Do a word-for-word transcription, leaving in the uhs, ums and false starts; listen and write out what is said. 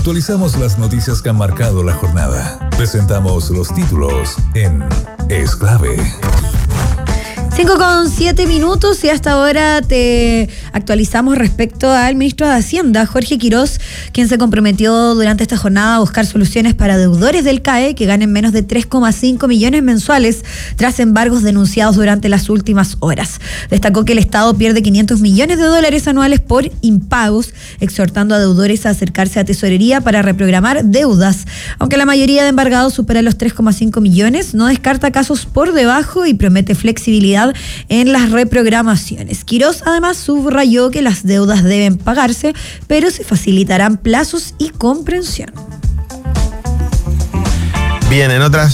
Actualizamos las noticias que han marcado la jornada. Presentamos los títulos en Es Clave. cinco con siete minutos y hasta ahora te actualizamos respecto al ministro de Hacienda, Jorge Quirós, quien se comprometió durante esta jornada a buscar soluciones para deudores del C A E que ganen menos de tres coma cinco millones mensuales tras embargos denunciados durante las últimas horas. Destacó que el Estado pierde quinientos millones de dólares anuales por impagos, exhortando a deudores a acercarse a tesorería para reprogramar deudas. Aunque la mayoría de embargados supera los tres coma cinco millones, no descarta casos por debajo y promete flexibilidad en las reprogramaciones. Quirós además subrayó que las deudas deben pagarse, pero se facilitarán plazos y comprensión. Bien, en otras